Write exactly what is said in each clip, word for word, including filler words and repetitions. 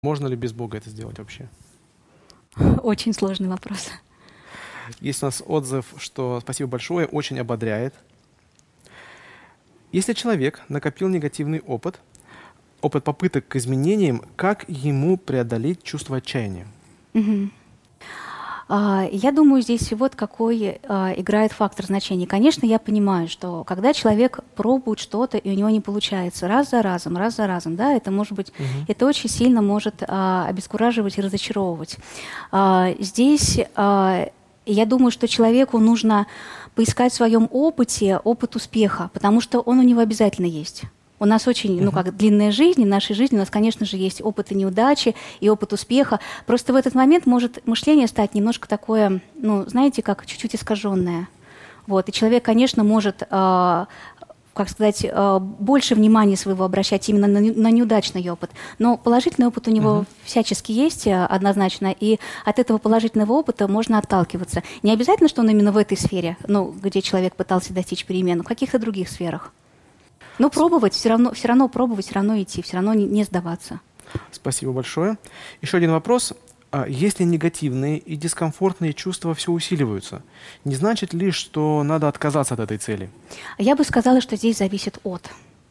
Можно ли без Бога это сделать вообще? Очень сложный вопрос. Есть у нас отзыв, что спасибо большое, очень ободряет. Если человек накопил негативный опыт, опыт попыток к изменениям, как ему преодолеть чувство отчаяния? Угу. Я думаю, здесь вот какой играет фактор значения. Конечно, я понимаю, что когда человек пробует что-то, и у него не получается раз за разом, раз за разом, да, это может быть, угу. это очень сильно может обескураживать и разочаровывать. Здесь я думаю, что человеку нужно поискать в своем опыте опыт успеха, потому что он у него обязательно есть. У нас очень, ну как, длинная жизнь, в нашей жизни у нас, конечно же, есть опыт и неудачи, и опыт успеха. Просто в этот момент может мышление стать немножко такое, ну, знаете, как чуть-чуть искаженное. Вот. И человек, конечно, может, э, как сказать, э, больше внимания своего обращать именно на, на неудачный опыт. Но положительный опыт у него uh-huh. всячески есть однозначно, и от этого положительного опыта можно отталкиваться. Не обязательно, что он именно в этой сфере, ну, где человек пытался достичь перемен, в каких-то других сферах. Но пробовать, все равно, все равно пробовать, все равно идти, все равно не, не сдаваться. Спасибо большое. Еще один вопрос. Если негативные и дискомфортные чувства все усиливаются, не значит ли, что надо отказаться от этой цели? Я бы сказала, что здесь зависит от.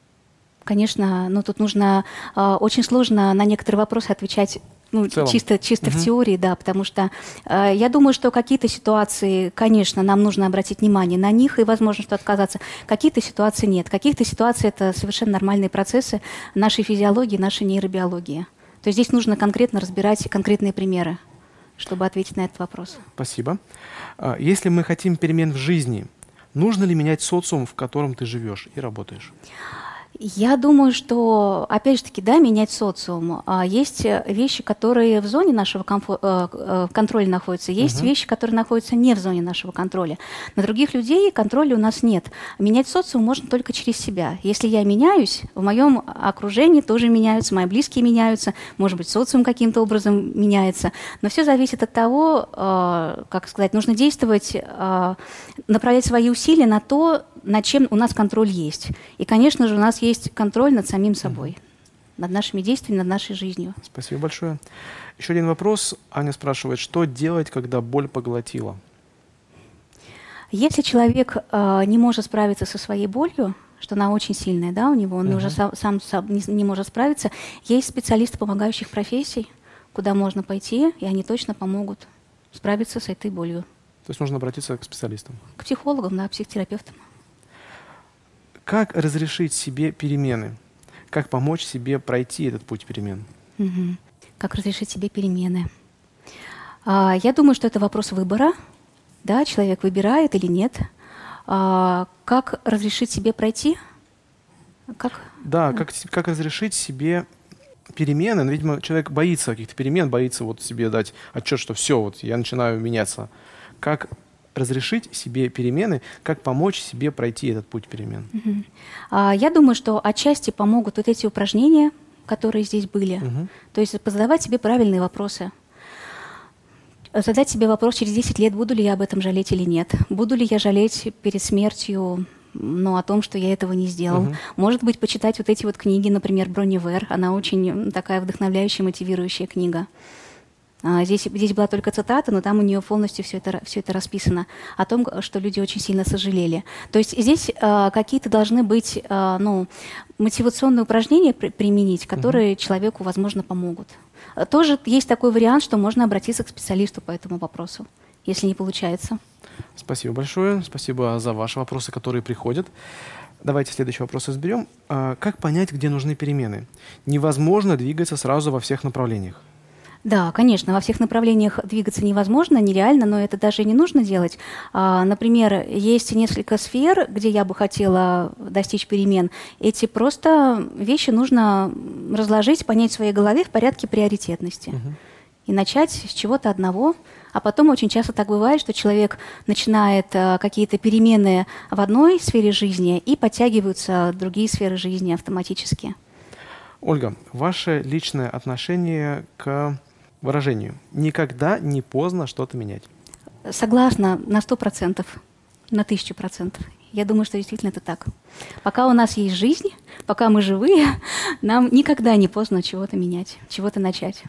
Конечно, ну, тут нужно э, очень сложно на некоторые вопросы отвечать ну, чисто, чисто угу. в теории, да, потому что э, я думаю, что какие-то ситуации, конечно, нам нужно обратить внимание на них, и возможно, что отказаться. Какие-то ситуации нет. Каких-то ситуаций это совершенно нормальные процессы нашей физиологии, нашей нейробиологии. То есть здесь нужно конкретно разбирать конкретные примеры, чтобы ответить на этот вопрос. Спасибо. Если мы хотим перемен в жизни, нужно ли менять социум, в котором ты живешь и работаешь? Я думаю, что, опять же таки, да, менять социум. Есть вещи, которые в зоне нашего комфор- контроля находятся, есть угу. вещи, которые находятся не в зоне нашего контроля. На других людей контроля у нас нет. Менять социум можно только через себя. Если я меняюсь, в моем окружении тоже меняются, мои близкие меняются, может быть, социум каким-то образом меняется. Но все зависит от того, как сказать, нужно действовать, направлять свои усилия на то, над чем у нас контроль есть. И, конечно же, у нас есть контроль над самим собой, mm-hmm. над нашими действиями, над нашей жизнью. Спасибо большое. Еще один вопрос. Аня спрашивает, что делать, когда боль поглотила? Если человек э, не может справиться со своей болью, что она очень сильная, да, у него, он uh-huh. уже сам, сам, сам не, не может справиться, есть специалисты помогающих профессий, куда можно пойти, и они точно помогут справиться с этой болью. То есть нужно обратиться к специалистам? К психологам, да, психотерапевтам. Как разрешить себе перемены? Как помочь себе пройти этот путь перемен? Угу. Как разрешить себе перемены? А, я думаю, что это вопрос выбора. Да, человек выбирает или нет. А, как разрешить себе пройти? Как? Да, как, как разрешить себе перемены? Но, видимо, человек боится каких-то перемен, боится вот себе дать отчет, что все, вот я начинаю меняться. Как разрешить себе перемены, как помочь себе пройти этот путь перемен? Uh-huh. а, я думаю, что отчасти помогут вот эти упражнения, которые здесь были. Uh-huh. То есть задавать себе правильные вопросы. Задать себе вопрос через десять лет, буду ли я об этом жалеть или нет. Буду ли я жалеть перед смертью, ну, о том, что я этого не сделал. Uh-huh. Может быть, почитать вот эти вот книги, например, Бронни Вэр. Она очень такая вдохновляющая, мотивирующая книга. Здесь, здесь была только цитата, но там у нее полностью все это, все это расписано о том, что люди очень сильно сожалели. То есть здесь э, какие-то должны быть э, ну, мотивационные упражнения при, применить, которые uh-huh. человеку, возможно, помогут. Тоже есть такой вариант, что можно обратиться к специалисту по этому вопросу, если не получается. Спасибо большое. Спасибо за ваши вопросы, которые приходят. Давайте следующий вопрос разберем. А, как понять, где нужны перемены? Невозможно двигаться сразу во всех направлениях. Да, конечно, во всех направлениях двигаться невозможно, нереально, но это даже и не нужно делать. А, например, есть несколько сфер, где я бы хотела достичь перемен. Эти просто вещи нужно разложить, понять в своей голове в порядке приоритетности. Угу. И начать с чего-то одного. А потом очень часто так бывает, что человек начинает а, какие-то перемены в одной сфере жизни и подтягиваются другие сферы жизни автоматически. Ольга, ваше личное отношение к выражению «никогда не поздно что-то менять»? Согласна на сто процентов, на тысячу процентов. Я думаю, что действительно это так. Пока у нас есть жизнь, пока мы живые, нам никогда не поздно чего-то менять, чего-то начать.